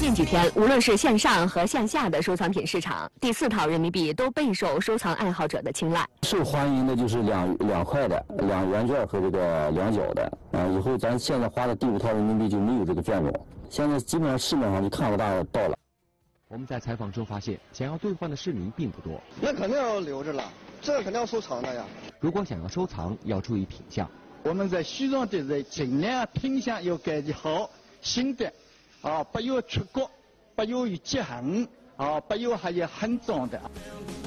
近几天，无论是线上和线下的收藏品市场，第4套人民币都备受收藏爱好者的青睐。 受欢迎的就是2块的、2元券和这个2角的。以后咱现在花的第5套人民币就没有这个卷种，现在基本上市面上就看不到了。 我们在采访中发现，想要兑换的市民并不多。 那肯定要留着了，这个肯定要收藏的呀。 如果想要收藏，要注意品相。 我们在选装的时候，尽量品相要改的好，新的，不要出国，不要有折痕，不要还有很脏的。